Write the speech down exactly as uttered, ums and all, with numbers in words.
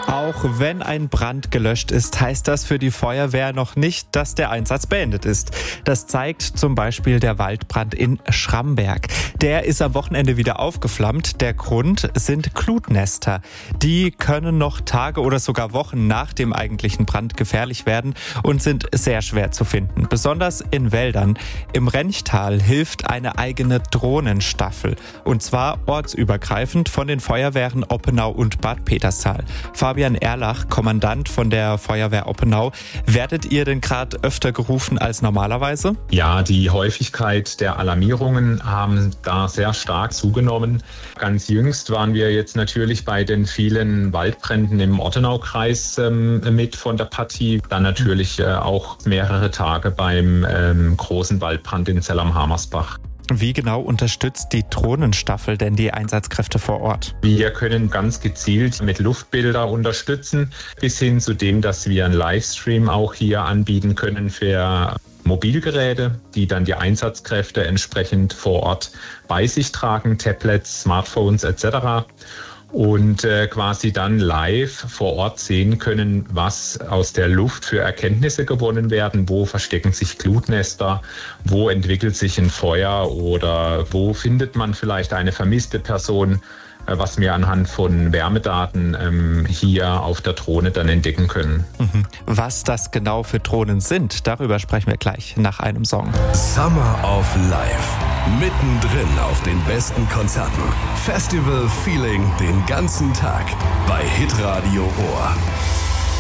Auch wenn ein Brand gelöscht ist, heißt das für die Feuerwehr noch nicht, dass der Einsatz beendet ist. Das zeigt zum Beispiel der Waldbrand in Schramberg. Der ist am Wochenende wieder aufgeflammt. Der Grund sind Glutnester. Die können noch Tage oder sogar Wochen nach dem eigentlichen Brand gefährlich werden und sind sehr schwer zu finden. Besonders in Wäldern. Im Renchtal hilft eine eigene Drohnenstaffel. Und zwar ortsübergreifend von den Feuerwehren Oppenau und Bad Peterstal. Fabian Erlach, Kommandant von der Feuerwehr Oppenau. Werdet ihr denn gerade öfter gerufen als normalerweise? Ja, die Häufigkeit der Alarmierungen haben da sehr stark zugenommen. Ganz jüngst waren wir jetzt natürlich bei den vielen Waldbränden im Ottenaukreis ähm, mit von der Partie. Dann natürlich äh, auch mehrere Tage beim ähm, großen Waldbrand in Zell am Hamersbach. Wie genau unterstützt die Drohnenstaffel denn die Einsatzkräfte vor Ort? Wir können ganz gezielt mit Luftbilder unterstützen, bis hin zu dem, dass wir einen Livestream auch hier anbieten können für Mobilgeräte, die dann die Einsatzkräfte entsprechend vor Ort bei sich tragen, Tablets, Smartphones et cetera. Und äh, quasi dann live vor Ort sehen können, was aus der Luft für Erkenntnisse gewonnen werden, wo verstecken sich Glutnester, wo entwickelt sich ein Feuer oder wo findet man vielleicht eine vermisste Person, äh, was wir anhand von Wärmedaten ähm, hier auf der Drohne dann entdecken können. Mhm. Was das genau für Drohnen sind, darüber sprechen wir gleich nach einem Song. Summer of Life. Mittendrin auf den besten Konzerten. Festival Feeling den ganzen Tag bei Hitradio Ohr.